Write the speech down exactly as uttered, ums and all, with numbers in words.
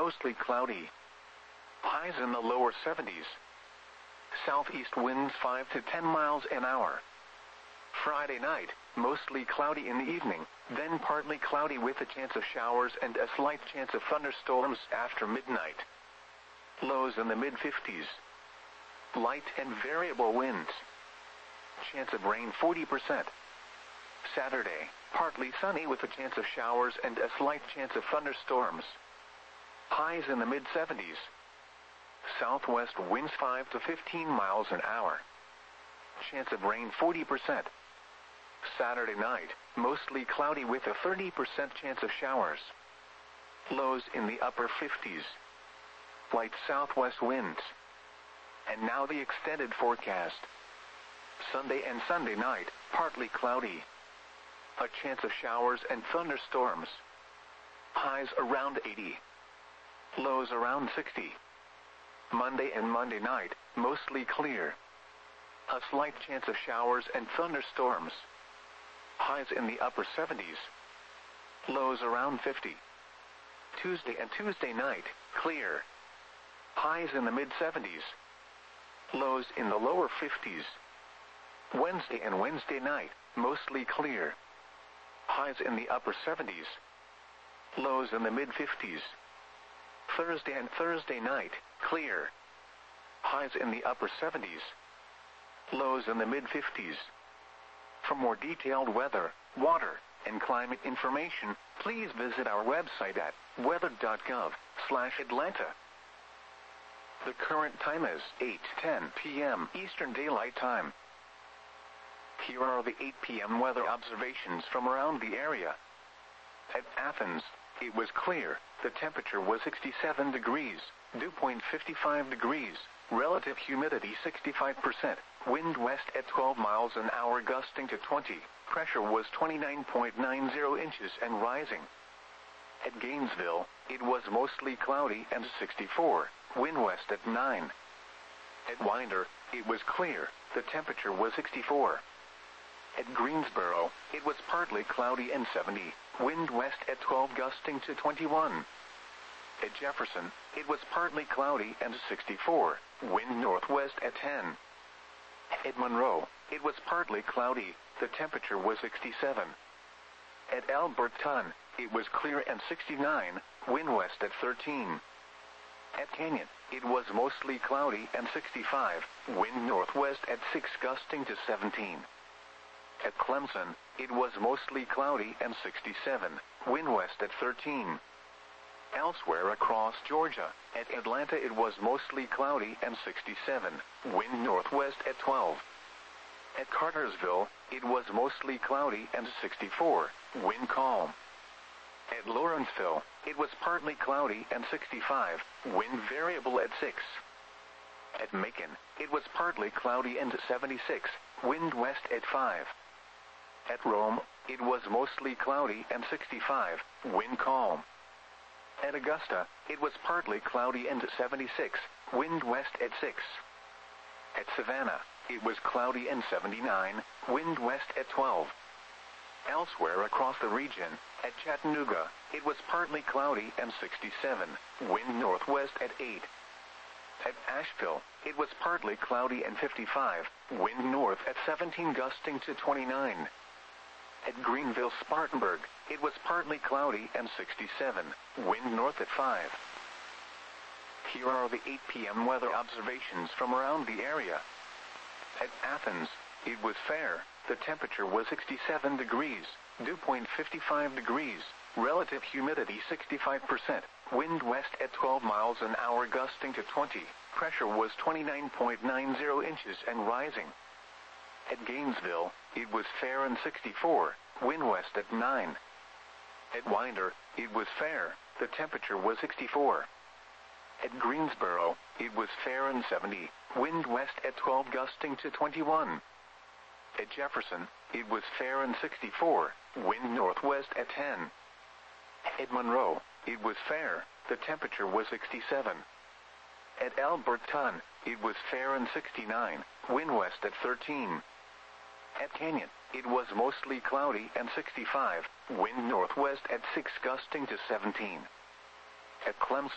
mostly cloudy. Highs in the lower seventies. Southeast winds five to ten miles an hour. Friday night, mostly cloudy in the evening, then partly cloudy with a chance of showers and a slight chance of thunderstorms after midnight. Lows in the mid fifties. Light and variable winds. Chance of rain forty percent. Saturday, partly sunny with a chance of showers and a slight chance of thunderstorms. Highs in the mid seventies. Southwest winds five to fifteen miles an hour. Chance of rain forty percent. Saturday night, mostly cloudy with a thirty percent chance of showers. Lows in the upper fifties. Light southwest winds. And now the extended forecast. Sunday and Sunday night, partly cloudy. A chance of showers and thunderstorms. Highs around eighty. Lows around sixty. Monday and Monday night, mostly clear. A slight chance of showers and thunderstorms. Highs in the upper seventies. Lows around fifty. Tuesday and Tuesday night, clear. Highs in the mid seventies. Lows in the lower fifties. Wednesday and Wednesday night, mostly clear. Highs in the upper seventies. Lows in the mid fifties. Thursday and Thursday night, clear. Highs in the upper seventies. Lows in the mid fifties. For more detailed weather, water, and climate information, please visit our website at weather dot gov slash Atlanta. The current time is eight ten p m Eastern Daylight Time. Here are the eight p m weather observations from around the area. At Athens, it was clear. The temperature was sixty-seven degrees, dew point fifty-five degrees, relative humidity sixty-five percent, wind west at twelve miles an hour gusting to twenty, pressure was twenty-nine point nine zero inches and rising. At Gainesville, it was mostly cloudy and sixty-four, wind west at nine. At Winder, it was clear, the temperature was sixty-four. At Greensboro, it was partly cloudy and seventy, wind west at twelve gusting to twenty-one. At Jefferson, it was partly cloudy and sixty-four, wind northwest at ten. At Monroe, it was partly cloudy, the temperature was sixty-seven. At Alberton, it was clear and sixty-nine, wind west at thirteen. At Canyon, it was mostly cloudy and sixty-five, wind northwest at six gusting to seventeen. At Clemson, it was mostly cloudy and sixty-seven, wind west at thirteen. Elsewhere across Georgia, at Atlanta it was mostly cloudy and sixty-seven, wind northwest at twelve. At Cartersville, it was mostly cloudy and sixty-four, wind calm. At Lawrenceville, it was partly cloudy and sixty-five, wind variable at six. At Macon, it was partly cloudy and seventy-six, wind west at five. At Rome, it was mostly cloudy and sixty-five, wind calm. At Augusta, it was partly cloudy and seventy-six, wind west at six. At Savannah, it was cloudy and seventy-nine, wind west at twelve. Elsewhere across the region, at Chattanooga, it was partly cloudy and sixty-seven, wind northwest at eight. At Asheville, it was partly cloudy and fifty-five, wind north at seventeen gusting to twenty-nine. At Greenville-Spartanburg, it was partly cloudy and sixty-seven, wind north at five. Here are the eight p m weather observations from around the area. At Athens, it was fair, the temperature was sixty-seven degrees, dew point fifty-five degrees, relative humidity sixty-five percent, wind west at twelve miles an hour gusting to twenty, pressure was twenty-nine point nine zero inches and rising. At Gainesville, it was fair and sixty-four, wind west at nine. At Winder, it was fair, the temperature was sixty-four. At Greensboro, it was fair and seventy, wind west at twelve gusting to twenty-one. At Jefferson, it was fair and sixty-four, wind northwest at ten. At Monroe, it was fair, the temperature was sixty-seven. At Alberton, it was fair and sixty-nine, wind west at thirteen. At Canyon, it was mostly cloudy and sixty-five, wind northwest at six gusting to seventeen. At Clemson,